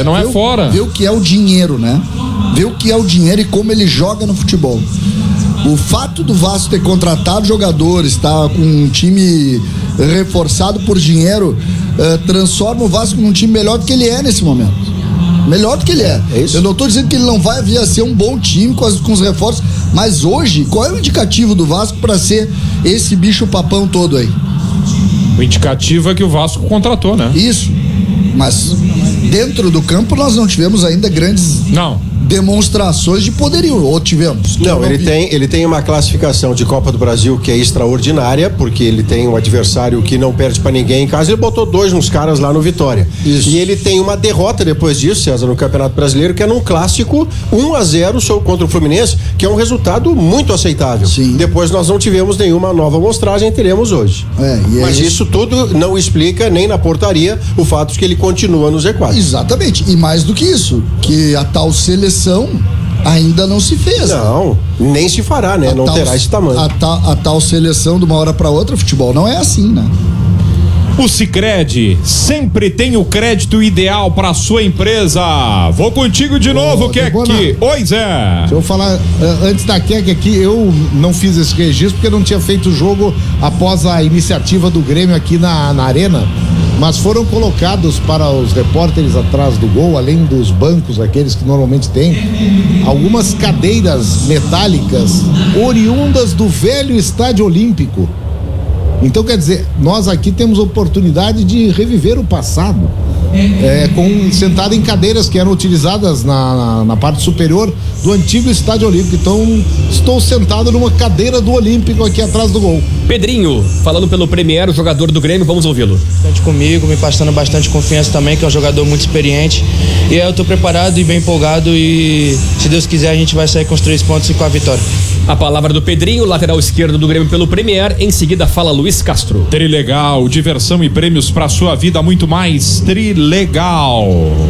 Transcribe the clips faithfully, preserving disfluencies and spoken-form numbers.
é, não é vê fora. Vê o que é o dinheiro, né? Vê o que é o dinheiro e como ele joga no futebol. O fato do Vasco ter contratado jogadores, tá, com um time reforçado por dinheiro, uh, transforma o Vasco num time melhor do que ele é nesse momento. Melhor do que ele é. é isso? Eu não estou dizendo que ele não vai vir a ser um bom time com, as, com os reforços, mas hoje, qual é o indicativo do Vasco para ser esse bicho papão todo aí? O indicativo é que o Vasco contratou, né? Isso. Mas dentro do campo nós não tivemos ainda grandes não. demonstrações de poderio, ou tivemos? Não, não ele vi. tem, ele tem uma classificação de Copa do Brasil que é extraordinária, porque ele tem um adversário que não perde pra ninguém em casa, ele botou dois nos caras lá no Vitória. Isso. E ele tem uma derrota depois disso, César, no Campeonato Brasileiro, que é num clássico um a zero contra o Fluminense, que é um resultado muito aceitável. Sim. Depois nós não tivemos nenhuma nova amostragem, teremos hoje. É, e é Mas isso... isso tudo não explica, nem na portaria, o fato de que ele continua no Z quatro. Exatamente, e mais do que isso, que a tal seleção ainda não se fez. Não, nem se fará, né? A não tal, terá esse tamanho. A tal, a tal seleção de uma hora para outra, futebol não é assim, né? O Sicredi sempre tem o crédito ideal para sua empresa. Vou contigo de novo, Keck. Oi, Zé. Deixa eu falar, antes da Keck aqui, eu não fiz esse registro porque não tinha feito o jogo após a iniciativa do Grêmio aqui na, na Arena. Mas foram colocados para os repórteres atrás do gol, além dos bancos, aqueles que normalmente tem, algumas cadeiras metálicas oriundas do velho Estádio Olímpico. Então, quer dizer, nós aqui temos oportunidade de reviver o passado. É, com, sentado em cadeiras que eram utilizadas na, na, na parte superior do antigo Estádio Olímpico. Então, estou sentado numa cadeira do Olímpico aqui atrás do gol. Pedrinho, falando pelo Premier, o jogador do Grêmio, vamos ouvi-lo. Bastante comigo, me passando bastante confiança também, que é um jogador muito experiente. E eu estou preparado e bem empolgado e, se Deus quiser, a gente vai sair com os três pontos e com a vitória. A palavra do Pedrinho, lateral esquerdo do Grêmio pelo Premier. Em seguida fala Luiz Castro. Trilegal, diversão e prêmios para sua vida, muito mais. Trilegal.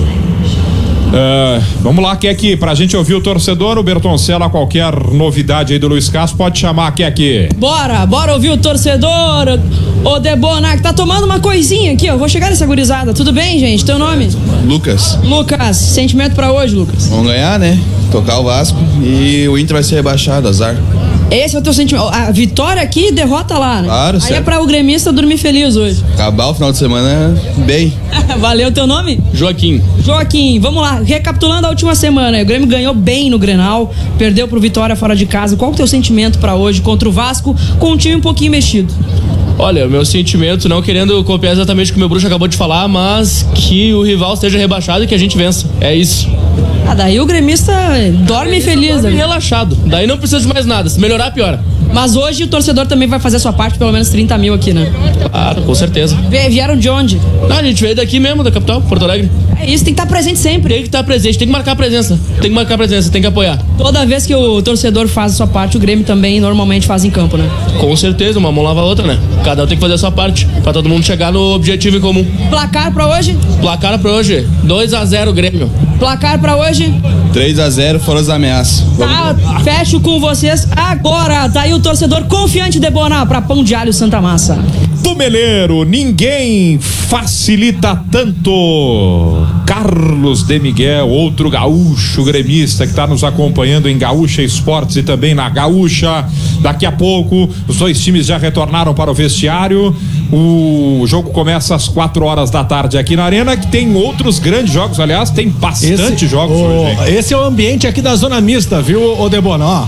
Uh, vamos lá, Keck, pra gente ouvir o torcedor, o Bertoncello, qualquer novidade aí do Luiz Castro, pode chamar, Keck. Bora, bora ouvir o torcedor. Ô Debona, que tá tomando uma coisinha aqui, ó. Vou chegar nessa gurizada. Tudo bem, gente? Teu nome? Lucas. Lucas, sentimento pra hoje, Lucas? Vamos ganhar, né? Tocar o Vasco e o Inter vai ser rebaixado, azar. Esse é o teu sentimento. A vitória aqui e derrota lá, né? Claro, aí certo. É pra o gremista dormir feliz hoje. Acabar o final de semana bem. Valeu, teu nome? Joaquim. Joaquim, vamos lá. Recapitulando a última semana, o Grêmio ganhou bem no Grenal, perdeu pro Vitória fora de casa. Qual é o teu sentimento pra hoje contra o Vasco, com um time um pouquinho mexido? Olha, meu sentimento, não querendo copiar exatamente o que o meu bruxo acabou de falar, mas que o rival esteja rebaixado e que a gente vença. É isso. Ah, daí o gremista dorme gremista feliz. Dorme né? relaxado. Daí não precisa de mais nada. Se melhorar, piora. Mas hoje o torcedor também vai fazer a sua parte, pelo menos trinta mil aqui, né? Claro, com certeza. Vieram de onde? Não, a gente veio daqui mesmo, da capital, Porto Alegre. É isso, tem que estar presente sempre. Tem que estar presente, tem que marcar a presença. Tem que marcar a presença, tem que apoiar. Toda vez que o torcedor faz a sua parte, o Grêmio também normalmente faz em campo, né? Com certeza, uma mão lava a outra, né? Cada um tem que fazer a sua parte, pra todo mundo chegar no objetivo em comum. Placar pra hoje? Placar pra hoje, dois a zero Grêmio. Placar pra hoje? três a zero, fora as ameaças. Tá, fecho com vocês agora. Tá aí o torcedor confiante de Boná pra Pão de Alho Santa Massa. Tumeleiro, ninguém facilita tanto. Carlos de Miguel, outro gaúcho gremista que está nos acompanhando em Gaúcha Esportes e também na Gaúcha. Daqui a pouco, os dois times já retornaram para o vestiário. O jogo começa às quatro horas da tarde aqui na Arena, que tem outros grandes jogos. Aliás, tem bastante esse, jogos o, hoje. Hein? Esse é o ambiente aqui da Zona Mista, viu, Odebona? Ó.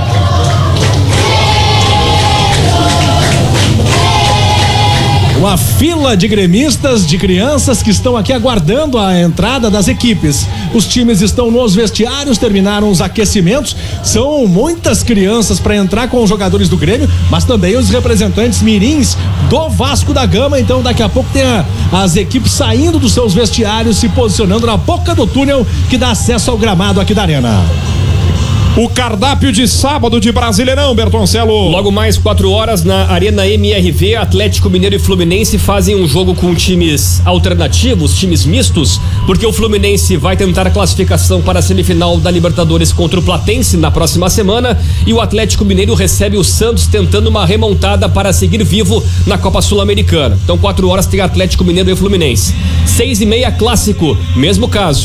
Uma fila de gremistas, de crianças que estão aqui aguardando a entrada das equipes. Os times estão nos vestiários, terminaram os aquecimentos. São muitas crianças para entrar com os jogadores do Grêmio, mas também os representantes mirins do Vasco da Gama. Então daqui a pouco tem a, as equipes saindo dos seus vestiários, se posicionando na boca do túnel que dá acesso ao gramado aqui da Arena. O cardápio de sábado de Brasileirão, Bertoncello. Logo mais quatro horas na Arena M R V, Atlético Mineiro e Fluminense fazem um jogo com times alternativos, times mistos, porque o Fluminense vai tentar a classificação para a semifinal da Libertadores contra o Platense na próxima semana e o Atlético Mineiro recebe o Santos tentando uma remontada para seguir vivo na Copa Sul-Americana. Então quatro horas tem Atlético Mineiro e Fluminense. Seis e meia clássico, mesmo caso.